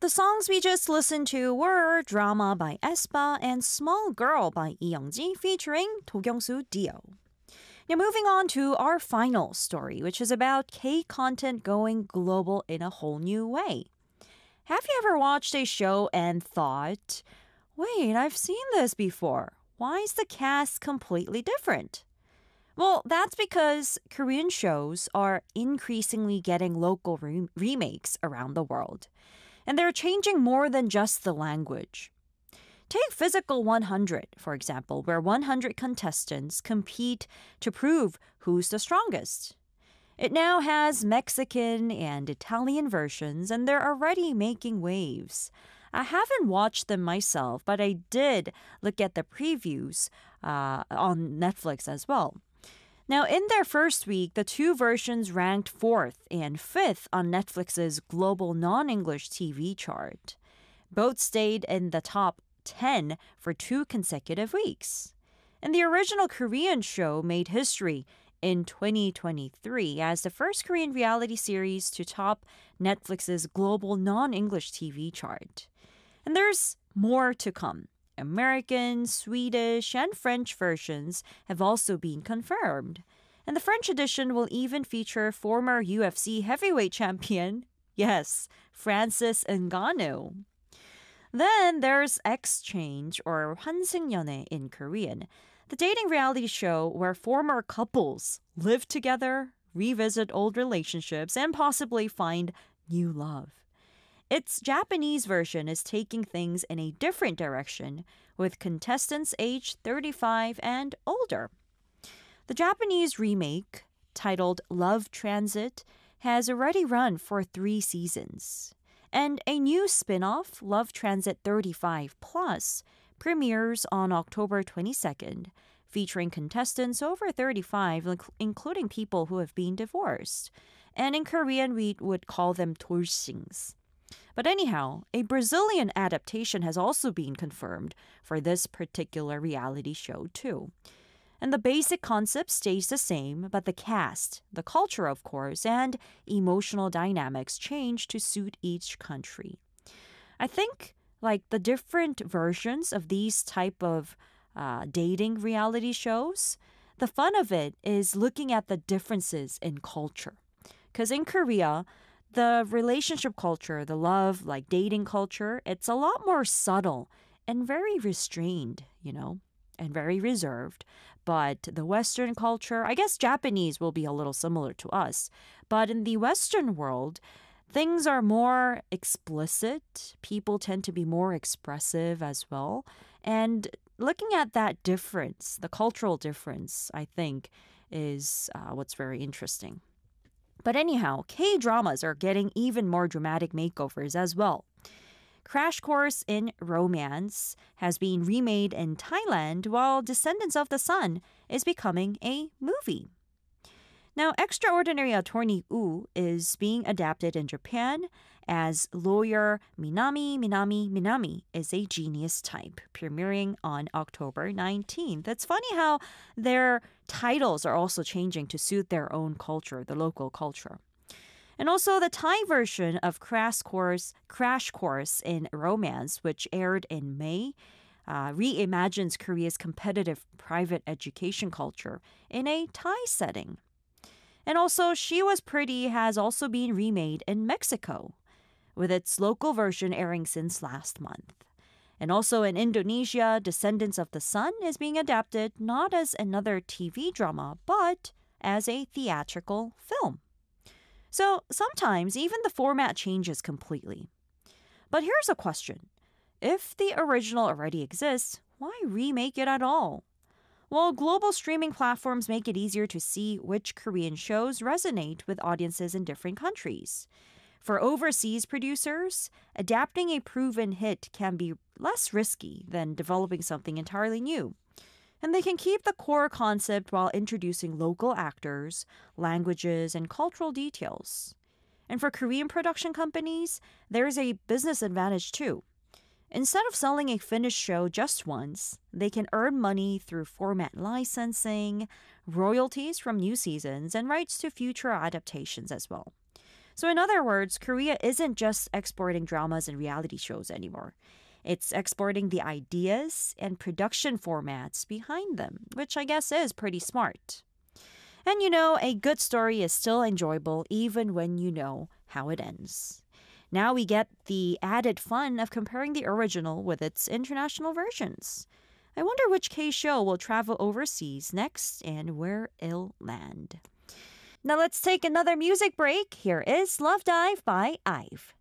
The songs we just listened to were Drama by aespa and Small Girl by Lee Youngji featuring Do Kyung-soo Dio. Now moving on to our final story, which is about K-content going global in a whole new way. Have you ever watched a show and thought, wait, I've seen this before. Why is the cast completely different? Well, that's because Korean shows are increasingly getting local remakes around the world. And they're changing more than just the language. Take Physical 100, for example, where 100 contestants compete to prove who's the strongest. It now has Mexican and Italian versions, and they're already making waves. I haven't watched them myself, but I did look at the previews on Netflix as well. Now, in their first week, the two versions ranked 4th and 5th on Netflix's global non-English TV chart. Both stayed in the top 10 for 2 consecutive weeks. And the original Korean show made history in 2023 as the first Korean reality series to top Netflix's global non-English TV chart. And there's more to come. American, Swedish, and French versions have also been confirmed. And the French edition will even feature former UFC heavyweight champion, yes, Francis Ngannou. Then there's Exchange, or 환승연애 in Korean, the dating reality show where former couples live together, revisit old relationships, and possibly find new love. Its Japanese version is taking things in a different direction, with contestants aged 35 and older. The Japanese remake, titled Love Transit, has already run for 3 seasons. And a new spin-off, Love Transit 35 Plus, premieres on October 22nd, featuring contestants over 35, including people who have been divorced. And in Korean, we would call them 돌싱s. But anyhow, a Brazilian adaptation has also been confirmed for this particular reality show too. And the basic concept stays the same, but the cast, the culture of course, and emotional dynamics change to suit each country. I think like the different versions of these type of dating reality shows, the fun of it is looking at the differences in culture. Because in Korea, the relationship culture, the love, like dating culture, it's a lot more subtle and very restrained, and very reserved. But the Western culture, I guess Japanese will be a little similar to us. But in the Western world, things are more explicit. People tend to be more expressive as well. And looking at that difference, the cultural difference, I think, is what's very interesting. But anyhow, K-dramas are getting even more dramatic makeovers as well. Crash Course in Romance has been remade in Thailand, while Descendants of the Sun is becoming a movie. Now, Extraordinary Attorney Woo is being adapted in Japan as lawyer Minami is a genius type, premiering on October 19th. It's funny how their titles are also changing to suit their own culture, the local culture. And also the Thai version of Crash Course in Romance, which aired in May, reimagines Korea's competitive private education culture in a Thai setting. And also, She Was Pretty has also been remade in Mexico, with its local version airing since last month. And also in Indonesia, Descendants of the Sun is being adapted not as another TV drama, but as a theatrical film. So sometimes even the format changes completely. But here's a question. If the original already exists, why remake it at all? Well, global streaming platforms make it easier to see which Korean shows resonate with audiences in different countries. For overseas producers, adapting a proven hit can be less risky than developing something entirely new. And they can keep the core concept while introducing local actors, languages, and cultural details. And for Korean production companies, there's a business advantage too. Instead of selling a finished show just once, they can earn money through format licensing, royalties from new seasons, and rights to future adaptations as well. So, in other words, Korea isn't just exporting dramas and reality shows anymore. It's exporting the ideas and production formats behind them, which I guess is pretty smart. And a good story is still enjoyable even when you know how it ends. Now we get the added fun of comparing the original with its international versions. I wonder which K show will travel overseas next and where it'll land. Now let's take another music break. Here is Love Dive by IVE.